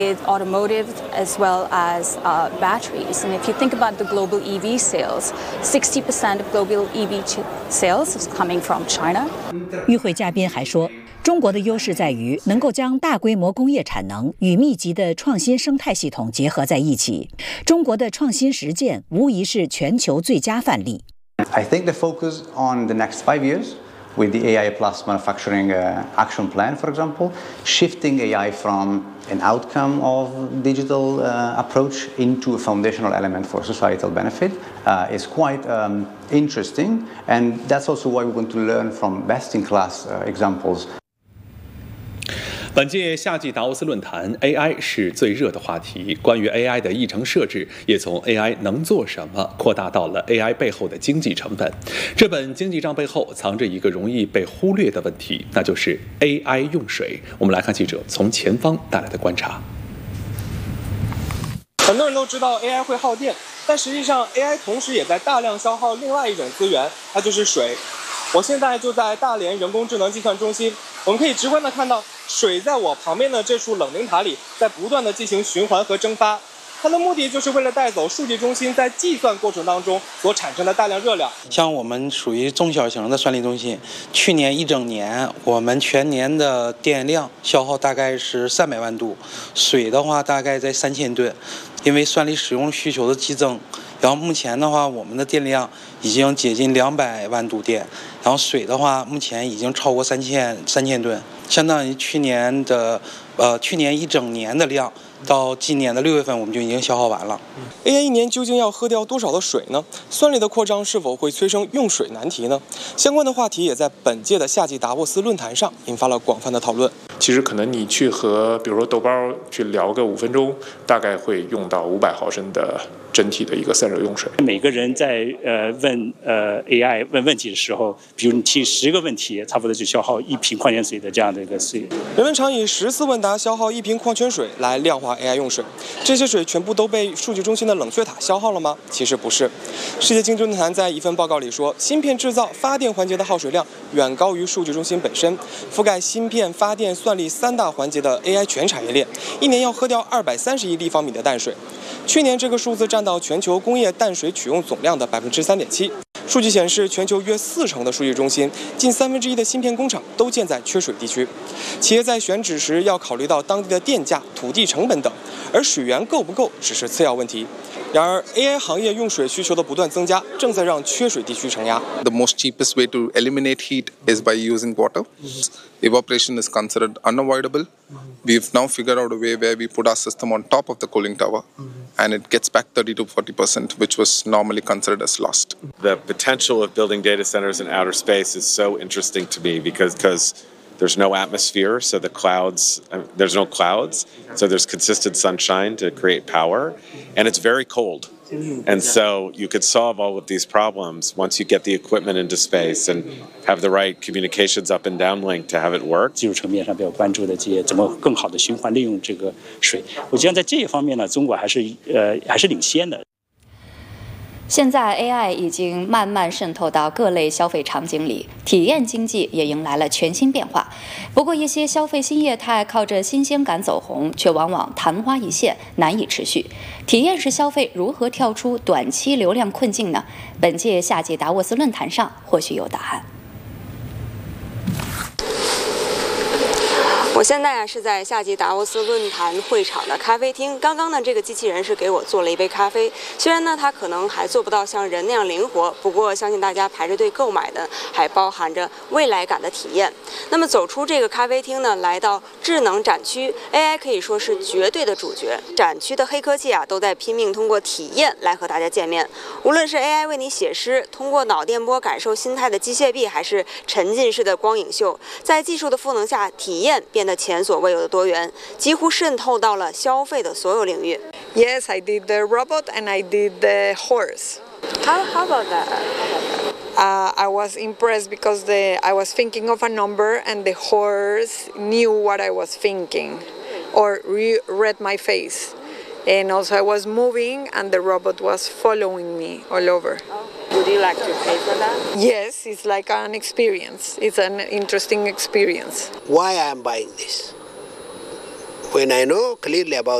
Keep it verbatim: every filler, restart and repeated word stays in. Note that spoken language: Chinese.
automotive as well as uh, batteries. And if you think about the global E V sales, sixty percent of global E V sales is coming from China. 与会嘉宾还说，中国的优势在于能够将大规模工业产能与密集的创新生态系统结合在一起。中国的创新实践无疑是全球最佳范例。 I think the focus on the next five years with the A I plus manufacturing uh, action plan, for example, shifting A I from an outcome of digital uh, approach into a foundational element for societal benefit uh, is quite um, interesting, and that's also why we're going to learn from best-in-class uh, examples. 本届夏季达沃斯论坛 ，A I 是最热的话题。关于 A I 的议程设置，也从 A I 能做什么扩大到了 A I 背后的经济成本。这本经济账背后藏着一个容易被忽略的问题，那就是 A I 用水。我们来看记者从前方带来的观察。 很多人都知道 A I 会耗电，但实际上 A I 同时也在大量消耗另外一种资源，它就是水。我现在就在大连人工智能计算中心，我们可以直观地看到水在我旁边的这处冷凝塔里在不断地进行循环和蒸发，它的目的就是为了带走数据中心在计算过程当中所产生的大量热量。 像我们属于中小型的算力中心，去年一整年我们全年的电量消耗大概是三百万度，水的话大概在三千吨，因为算力使用需求的激增。然后目前的话，我们的电量已经接近两百万度电，然后水的话，目前已经超过三千三千吨，相当于去年的呃去年一整年的量，到今年的六月份我们就已经消耗完了。 A I 一年究竟要喝掉多少的水呢？算力的扩张是否会催生用水难题呢？相关的话题也在本届的夏季达沃斯论坛上引发了广泛的讨论。 其实可能你去和比如说豆包去聊个五分钟，大概会用到五百毫升的整体的一个散热用水。 每个人在呃问呃 A I 问问题的时候，比如你提十个问题，差不多就消耗一瓶矿泉水的这样的一个水。 人们常以十次问答消耗一瓶矿泉水来量化 A I 用水，这些水全部都被数据中心的冷却塔消耗了吗？其实不是。世界经济论坛在一份报告里说，芯片制造、发电环节的耗水量远高于数据中心本身，覆盖芯片、发电、算力三大环节的 A I 全产业链，一年要喝掉二百三十亿立方米的淡水。去年这个数字占到全球工业淡水取用总量的百分之三点七。数据显示，全球约四成的数据中心，近三分之一的芯片工厂都建在缺水地区。企业在选址时要考虑到当地的电价、土地成本等，而水源够不够只是次要问题。然而 ，A I 行业用水需求的不断增加，正在让缺水地区承压。 The most cheapest way to eliminate heat is by using water. Evaporation is considered unavoidable. We've now figured out a way where we put our system on top of the cooling tower, and it gets back thirty to forty percent, which was normally considered as lost. The potential of building data centers in outer space is so interesting to me because because there's no atmosphere, so the clouds, there's no clouds, so there's consistent sunshine to create power, and it's very cold. And so you could solve all of these problems once you get the equipment into space and have the right communications up and downlink to have it work. 技术层面上比较关注的这些怎么更好的循环利用这个水，我觉得在这一方面呢，中国还是呃还是领先的。 现在 A I 已经慢慢渗透到各类消费场景里，体验经济也迎来了全新变化。不过，一些消费新业态靠着新鲜感走红，却往往昙花一现，难以持续。体验式消费如何跳出短期流量困境呢？本届夏季达沃斯论坛上或许有答案。 我现在啊是在夏季达沃斯论坛会场的咖啡厅。刚刚呢，这个机器人是给我做了一杯咖啡。虽然呢，它可能还做不到像人那样灵活，不过相信大家排着队购买的还包含着未来感的体验。那么走出这个咖啡厅呢，来到智能展区 ，A I 可以说是绝对的主角。展区的黑科技啊，都在拼命通过体验来和大家见面。无论是 A I 为你写诗，通过脑电波感受心态的机械臂，还是沉浸式的光影秀，在技术的赋能下，体验变得前所未有的多元，几乎渗透到了消费的所有领域。 Yes, I did the robot and I did the horse. How how about that? Uh, I was impressed because the I was thinking of a number and the horse knew what I was thinking, or re read my face, and also I was moving and the robot was following me all over. Would you like to pay for that? Yes, it's like an experience. It's an interesting experience. Why I am buying this? when I know clearly about